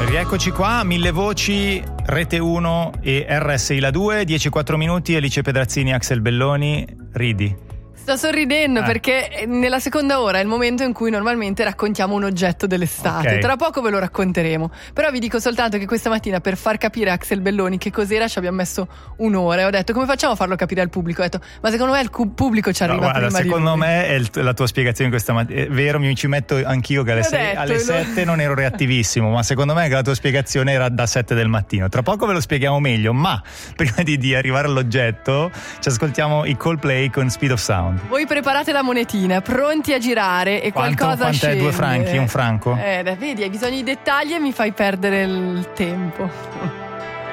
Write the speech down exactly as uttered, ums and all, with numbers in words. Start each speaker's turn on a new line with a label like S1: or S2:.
S1: Rieccoci qua, Mille Voci, Rete uno e R S I La due, dieci e quattro minuti, Alice Pedrazzini, Axel Belloni, ridi.
S2: Sto sorridendo
S1: eh.
S2: perché nella seconda ora è il momento in cui normalmente raccontiamo un oggetto dell'estate.
S1: Okay.
S2: Tra poco ve lo racconteremo. Però vi dico soltanto che questa mattina, per far capire a Axel Belloni che cos'era, ci abbiamo messo un'ora e ho detto: come facciamo a farlo capire al pubblico? Ho detto: ma secondo me il cu- pubblico ci arriva
S1: No, guarda,
S2: prima
S1: secondo
S2: di lui.
S1: me è il, la tua spiegazione questa mattina. È vero, mi ci metto anch'io che alle,
S2: L'ho
S1: sei,
S2: detto,
S1: alle
S2: lo-
S1: sette non ero reattivissimo, ma secondo me che la tua spiegazione era da sette del mattino. Tra poco ve lo spieghiamo meglio, ma prima di, di arrivare all'oggetto ci ascoltiamo i Coldplay con Speed of Sound.
S2: Voi preparate la monetina, pronti a girare e
S1: Quanto,
S2: qualcosa
S1: quant'è?
S2: scende.
S1: Due franchi? Un franco?
S2: Eh, vedi, hai bisogno di dettagli e mi fai perdere il tempo.